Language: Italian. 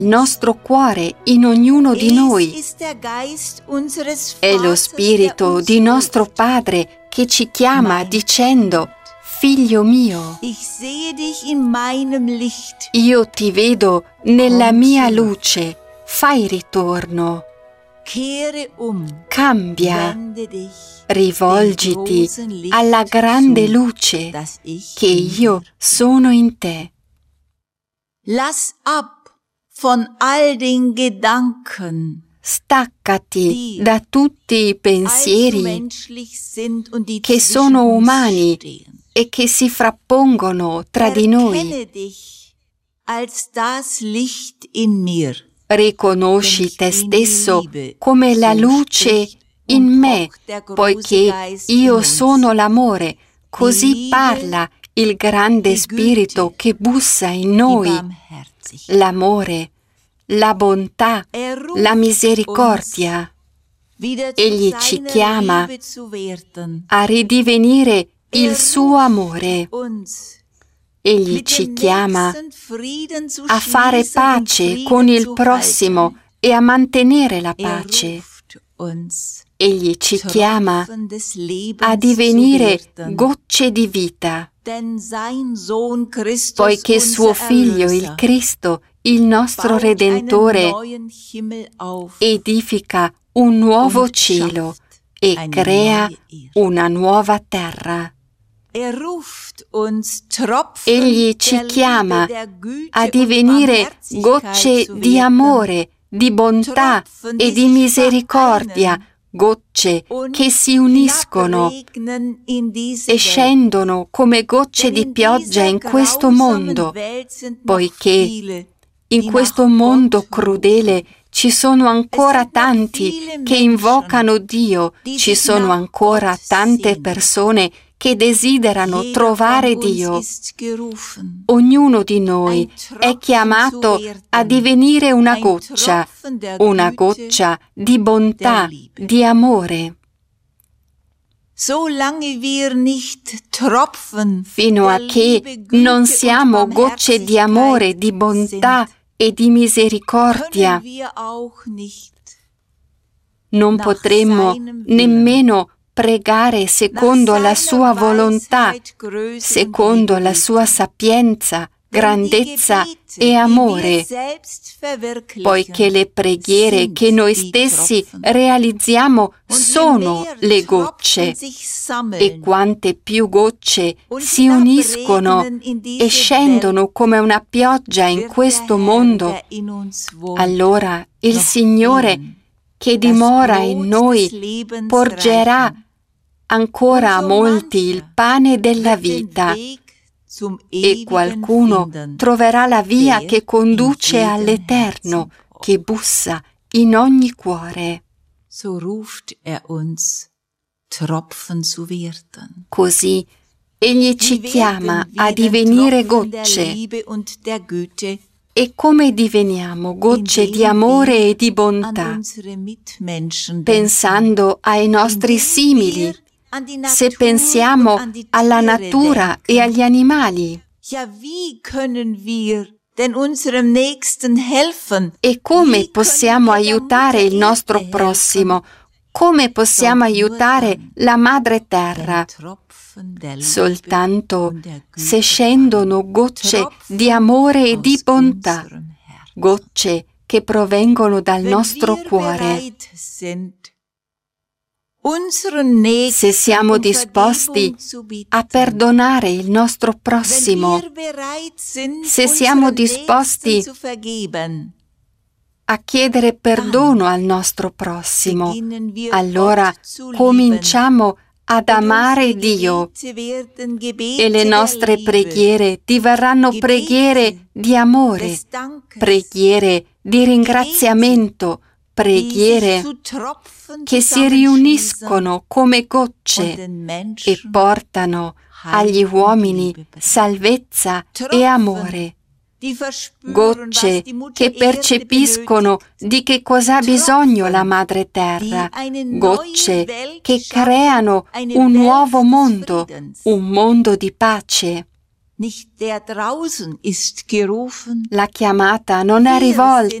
il nostro cuore in ognuno di noi. È lo Spirito di nostro Padre che ci chiama dicendo: Figlio mio, io ti vedo nella mia luce, fai ritorno, cambia, rivolgiti alla grande luce che io sono in te. Lass ab von all den Gedanken, Staccati da tutti i pensieri che sono umani e che si frappongono tra di noi. Riconosci te stesso come la luce in me, poiché io sono l'amore. Così parla il grande Spirito che bussa in noi. L'amore, la bontà, la misericordia. Egli ci chiama a ridivenire il suo amore. Egli ci chiama a fare pace con il prossimo e a mantenere la pace. Egli ci chiama a divenire gocce di vita, poiché suo Figlio, il Cristo, il nostro Redentore, edifica un nuovo cielo e crea una nuova terra. Egli ci chiama a divenire gocce di amore, di bontà e di misericordia, gocce che si uniscono e scendono come gocce di pioggia in questo mondo, poiché in questo mondo crudele ci sono ancora tanti che invocano Dio, ci sono ancora tante persone che desiderano trovare Dio. Ognuno di noi è chiamato a divenire una goccia di bontà, di amore. Fino a che non siamo gocce di amore, di bontà e di misericordia, non potremmo nemmeno pregare secondo la sua volontà, secondo la sua sapienza, grandezza e amore, poiché le preghiere che noi stessi realizziamo sono le gocce, e quante più gocce si uniscono e scendono come una pioggia in questo mondo, allora il Signore che dimora in noi porgerà ancora a molti il pane della vita, e qualcuno troverà la via che conduce all'Eterno, che bussa in ogni cuore. Così Egli ci chiama a divenire gocce. E come diveniamo gocce di amore e di bontà? Pensando ai nostri simili, se pensiamo alla natura e agli animali. E come possiamo aiutare il nostro prossimo? Come possiamo aiutare la madre terra? Soltanto se scendono gocce di amore e di bontà, gocce che provengono dal nostro cuore. Se siamo disposti a perdonare il nostro prossimo, se siamo disposti a chiedere perdono al nostro prossimo, allora cominciamo ad amare Dio e le nostre preghiere diverranno preghiere di amore, preghiere di ringraziamento, preghiere che si riuniscono come gocce e portano agli uomini salvezza e amore. Gocce che percepiscono di che cosa ha bisogno la Madre Terra, gocce che creano un nuovo mondo, un mondo di pace. nicht der draußen ist gerufen. La chiamata non è rivolta